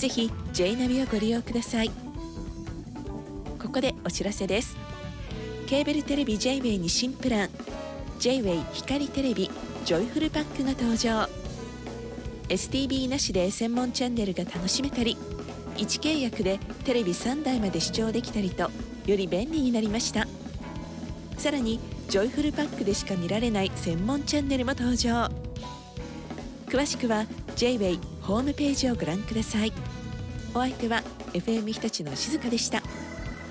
ぜひ J ナビをご利用ください。ここでお知らせです。ケーブルテレビ J-WAY に新プラン J-WAY 光テレビジョイフルパックが登場。 STB なしで専門チャンネルが楽しめたり、1契約でテレビ3台まで視聴できたりと、より便利になりました。さらにジョイフルパックでしか見られない専門チャンネルも登場。詳しくは J-WAY ホームページをご覧ください。お相手は FM 日立の静香でした。